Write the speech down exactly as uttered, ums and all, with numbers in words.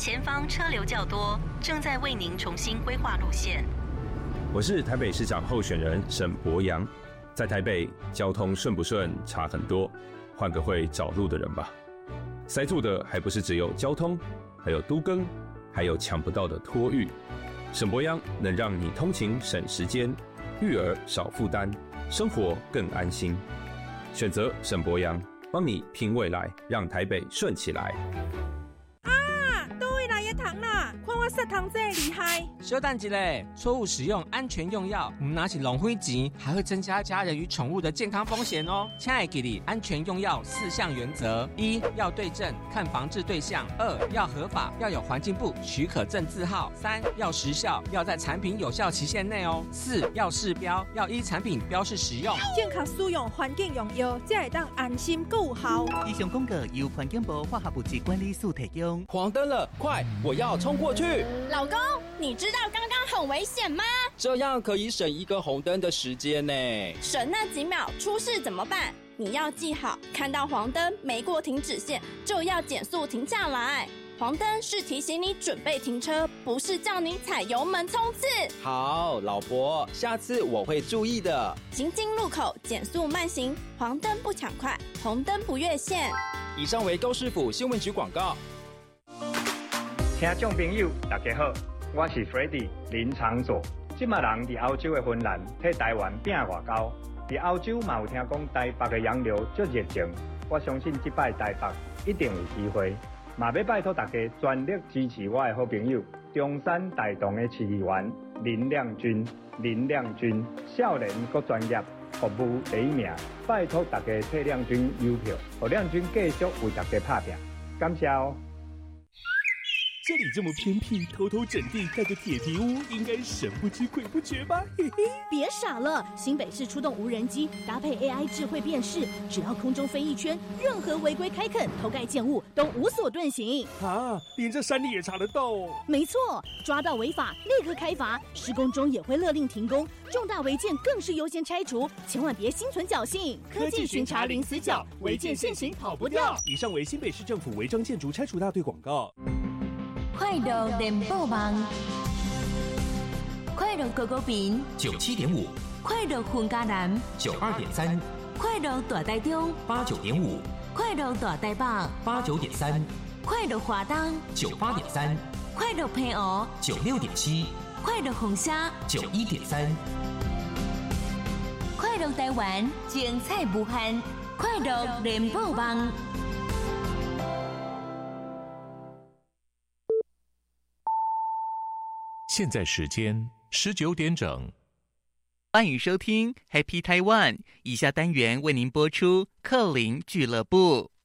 前方车流较多，正在为您重新规划路线。 我是台北市长候选人沈伯洋，在台北交通顺不顺差很多，换个会找路的人吧。塞住的还不是只有交通，还有都更，还有抢不到的托育。沈伯洋能让你通勤省时间，育儿少负担，生活更安心。选择沈伯洋，帮你拼未来，让台北顺起来。 啊，倒位来的糖啦！看我杀糖这厉害！ 稍等一下，错误使用安全用药，唔拿起浪费钱，还会增加家人与宠物的健康风险哦。亲爱的你，安全用药四项原则：一要对症，看防治对象；二要合法，要有环境部许可证字号；三要时效，要在产品有效期限内哦；四要示标，要依产品标示使用。 健康使用，环境用药，才会当安心够有效。 以上广告由环境部化学部及管理署提供。 黄灯了，快！我要冲过去！ 老公，你知道刚刚很危险吗？ 这样可以省一个红灯的时间呢。 省那几秒，出事怎么办？你要记好，看到黄灯没过停止线，就要减速停下来。黄灯是提醒你准备停车，不是叫你踩油门冲刺。 好，老婆，下次我会注意的。 行经路口减速慢行，黄灯不抢快，红灯不越线。 以上为高市府新闻局广告。 听众朋友，大家好，我是 Freddy 林长佐。即马人伫欧洲的芬兰替台湾拼外交，伫欧洲嘛有听讲台北的洋流足热情，我相信即摆台北一定有机会。嘛要拜托大家全力支持我的好朋友中山大同的市议员林亮君。林亮君少年阁专业，服务第一名，拜托大家替亮君邮票，让亮君继续为大家打拼，感谢哦。 这里这么偏僻，偷偷整地盖个铁皮屋，应该神不知鬼不觉吧？嘿嘿， 别傻了，新北市出动无人机，搭配 A I 智慧辨识，只要空中飞一圈，任何违规开垦、偷盖建物都无所遁形。 啊，连这山里也查得到哦？ 没错，抓到违法立刻开罚，施工中也会勒令停工，重大违建更是优先拆除，千万别心存侥幸。 科技巡查零死角，违建现行跑不掉。以上为新北市政府违章建筑拆除大队广告。 快乐联播网，快乐狗狗饼九七点五， 快乐混家南九二点三， 快乐大台中八九点五， 快乐大台北八九点三， 快乐华东九八点三， 快乐平湖九六点七， 快乐红沙九一点三， 快乐台湾精彩无限，快乐联播网。 现在时间十九点整， 欢迎收听 Happy Taiwan。以下单元为您播出克林俱乐部。